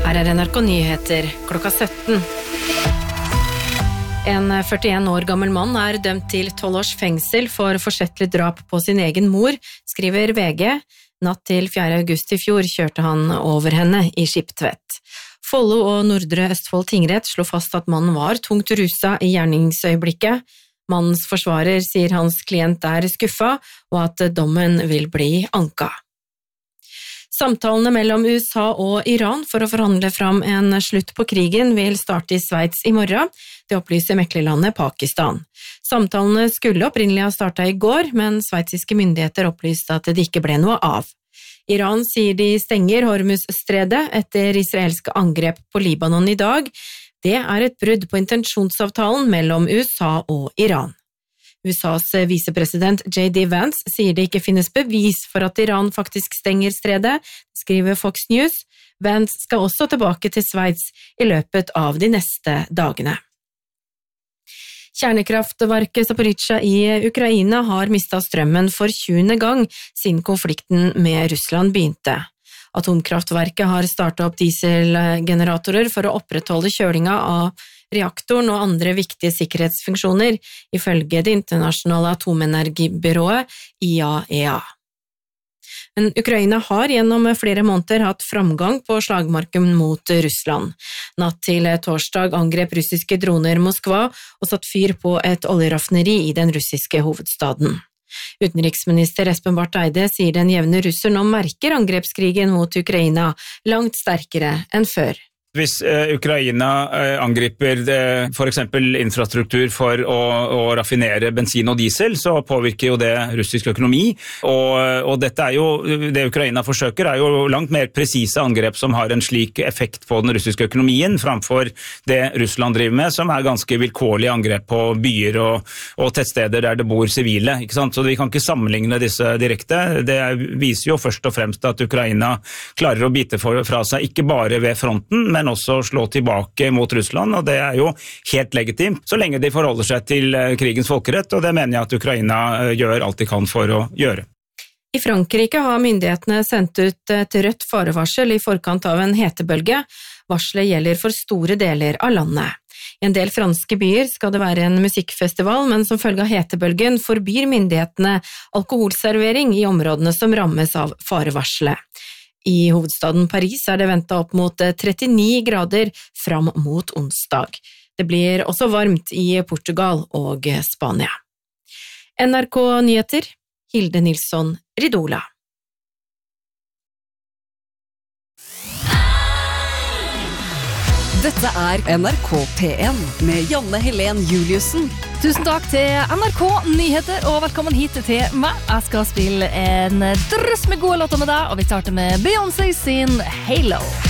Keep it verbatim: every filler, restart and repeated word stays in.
Her er N R K Nyheter klokka sytten. En førtien år gammel mann er dømt til tolv års fengsel for forsettlig drap på sin egen mor, skriver V G. Natt til fjerde august i fjor kjørte han over henne i Skiptvet. Follo og Nordre Østfold tingrett slo fast at mannen var tungt rusa i gjerningsøyeblikket. Mannens forsvarer sier hans klient er skuffa, og at dommen vil bli anka. Samtalene mellom U S A og Iran for å forhandle fram en slutt på krigen vil starte i Sveits i morgen, det opplyser meklerlandet Pakistan. Samtalene skulle opprinnelig ha startet i går, men sveitsiske myndigheter opplyste at det ikke ble noe av. Iran sier de stenger Hormuz-stredet etter israelske angrep på Libanon i dag. Det er et brudd på intensjonsavtalen mellom U S A og Iran. U S A's visepresident J D Vance sier det ikke finnes bevis for at Iran faktisk stenger stredet, skriver Fox News. Vance skal også tilbake til Sveits i løpet av de neste dagene. Kjernekraftverket Zaporizjzja i Ukraina har mistet strømmen for tjuende gang siden konflikten med Russland begynte. Atomkraftverket har startet opp dieselgeneratorer for å opprettholde kjølinga av reaktoren og andre viktige sikkerhetsfunksjoner, ifølge det internasjonale atomenergibyrået I A E A. Men Ukraina har gjennom flere måneder hatt framgang på slagmarken mot Russland. Natt til torsdag angrep russiske droner Moskva og satt fyr på et oljeraffineri i den russiske hovedstaden. Utenriksminister Espen Barth Eide sier den jevne russer nå merker angrepskrigen mot Ukraina langt sterkere enn før. Hvis eh, Ukraina eh, angriper eh, for eksempel infrastruktur for å, å raffinere bensin og diesel, så påvirker jo det russisk økonomi. Og, og dette er jo, det Ukraina forsøker er jo langt mer presise angrep som har en slik effekt på den russiske økonomien, framfor det Russland driver med, som er ganske vilkårlige angrep på byer og, og tettsteder der det bor sivile. Ikke sant? Så vi kan ikke sammenligne disse direkte. Det viser jo først og fremst at Ukraina klarer å bite for, fra seg ikke bare ved fronten, men også slå tilbake mot Russland, og det er jo helt legitimt, så lenge de forholder seg til krigens folkerett, og det mener jeg at Ukraina gjør alt de kan for å gjøre. I Frankrike har myndighetene sendt ut et rødt farevarsel i forkant av en hetebølge. Varselet gjelder for store deler av landet. I en del franske byer skal det være en musikkfestival, men som følge av hetebølgen forbyr myndighetene alkoholservering i områdene som rammes av farevarselet. I hovedstaden Paris er det ventet opp mot trettini grader fram mot onsdag. Det blir også varmt i Portugal og Spania. N R K Nyheter, Hilde Nilsson Ridola. Dette er N R K P en med Janne Helen Juliussen. Tusen takk til N R K Nyheter, og velkommen hit til meg. Jeg skal spille en drøss med gode låter med deg, og vi starter med Beyoncé sin Halo.